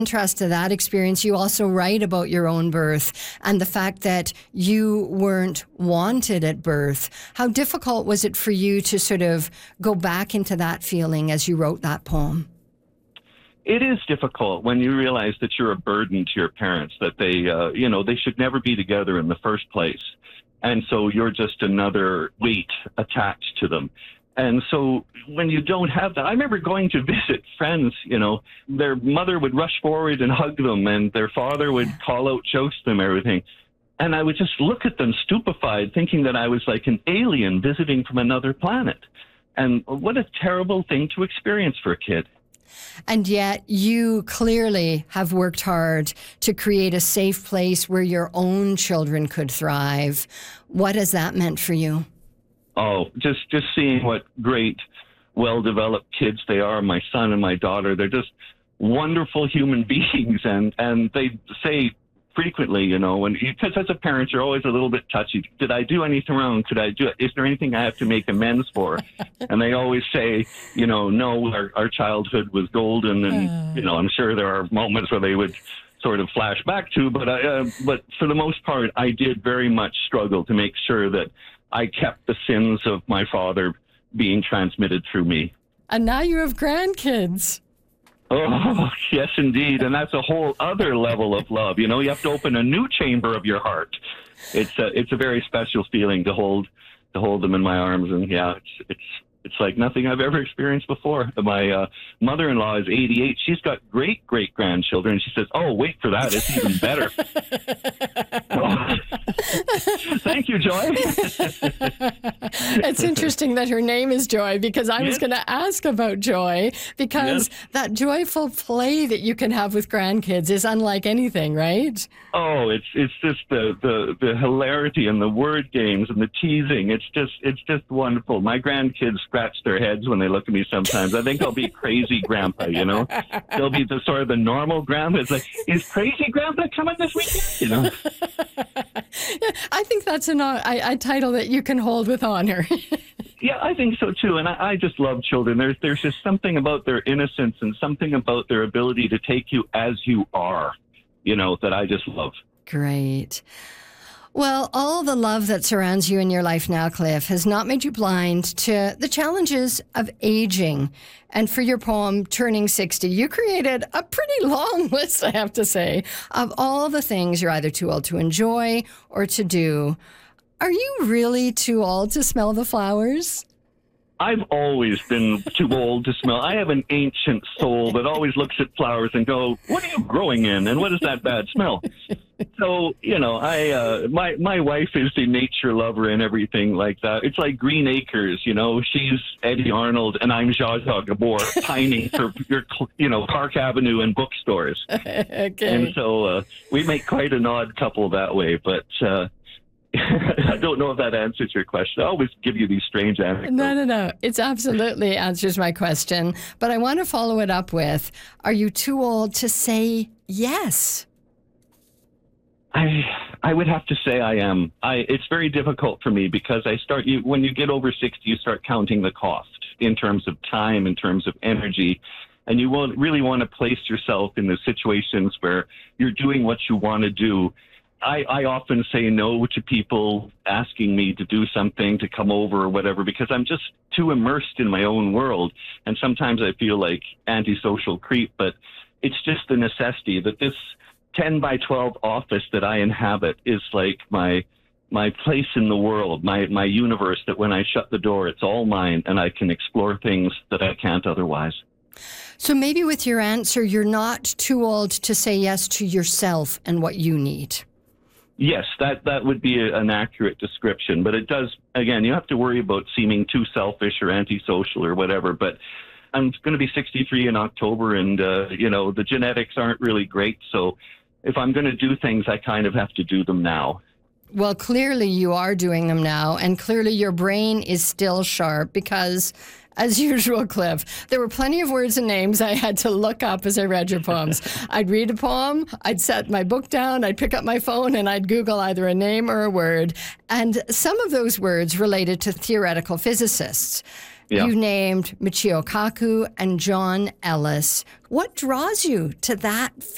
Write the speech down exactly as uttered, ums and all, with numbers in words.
contrast to that experience, you also write about your own birth and the fact that you weren't wanted at birth. How difficult was it for you to sort of go back into that feeling as you wrote that poem? It is difficult when you realize that you're a burden to your parents, that they, uh, you know, they should never be together in the first place. And so you're just another weight attached to them. And so when you don't have that, I remember going to visit friends, you know, their mother would rush forward and hug them and their father would call out jokes to them, everything. And I would just look at them stupefied, thinking that I was like an alien visiting from another planet. And what a terrible thing to experience for a kid. And yet you clearly have worked hard to create a safe place where your own children could thrive. What has that meant for you? Oh, just, just seeing what great, well-developed kids they are, my son and my daughter. They're just wonderful human beings. And, and they say frequently, you know, when because as a parent, you're always a little bit touchy. Did I do anything wrong? Could I do it? Is there anything I have to make amends for? And they always say, you know, no, our, our childhood was golden. And, uh. you know, I'm sure there are moments where they would sort of flash back to, but I, uh, but for the most part, I did very much struggle to make sure that I kept the sins of my father being transmitted through me. And now you have grandkids. Oh, yes, indeed. And that's a whole other level of love. You know, you have to open a new chamber of your heart. It's a, it's a very special feeling to hold to hold them in my arms. And yeah, it's it's it's like nothing I've ever experienced before. My uh, mother-in-law is eighty-eight. She's got great great grandchildren. She says, "Oh, wait for that. It's even better." Oh. Thank you, Joy. It's interesting that her name is Joy, because I yes. was going to ask about Joy, because yes. that joyful play that you can have with grandkids is unlike anything, right? Oh, it's it's just the, the, the hilarity and the word games and the teasing. It's just it's just wonderful. My grandkids scratch their heads when they look at me sometimes. I think I'll be crazy grandpa, you know? They'll be the sort of the normal grandpa. It's like, is crazy grandpa coming this weekend? You know? I think that's an, a, a title that you can hold with honor. Yeah, I think so too. And I, I just love children. There's there's just something about their innocence and something about their ability to take you as you are, you know, that I just love. Great. Well, all the love that surrounds you in your life now, Cliff, has not made you blind to the challenges of aging. And for your poem, Turning sixty, you created a pretty long list, I have to say, of all the things you're either too old to enjoy or to do. Are you really too old to smell the flowers? I've always been too old to smell. I have an ancient soul that always looks at flowers and go, what are you growing in? And what is that bad smell? So, you know, I, uh, my, my wife is the nature lover and everything like that. It's like Green Acres, you know, she's Eddie Arnold and I'm Zsa Zsa Gabor pining for your, you know, Park Avenue and bookstores. Okay. And so, uh, we make quite an odd couple that way, but, uh, I don't know if that answers your question. I always give you these strange anecdotes. No, no, no. It absolutely answers my question. But I want to follow it up with, are you too old to say yes? I I would have to say I am. I It's very difficult for me because I start, you when you get over sixty, you start counting the cost in terms of time, in terms of energy. And you won't really want to place yourself in the situations where you're doing what you want to do. I, I often say no to people asking me to do something, to come over or whatever, because I'm just too immersed in my own world. And sometimes I feel like antisocial creep, but it's just the necessity that this ten by twelve office that I inhabit is like my my place in the world, my, my universe, that when I shut the door, it's all mine and I can explore things that I can't otherwise. So maybe with your answer, you're not too old to say yes to yourself and what you need. Yes, that, that would be a, an accurate description. But it does, again, you have to worry about seeming too selfish or antisocial or whatever. But I'm going to be sixty-three in October, and, uh, you know, the genetics aren't really great. So if I'm going to do things, I kind of have to do them now. Well, clearly you are doing them now, and clearly your brain is still sharp because, as usual, Cliff, there were plenty of words and names I had to look up as I read your poems. I'd read a poem, I'd set my book down, I'd pick up my phone, and I'd Google either a name or a word. And some of those words related to theoretical physicists. Yeah. You named Michio Kaku and John Ellis. What draws you to that field?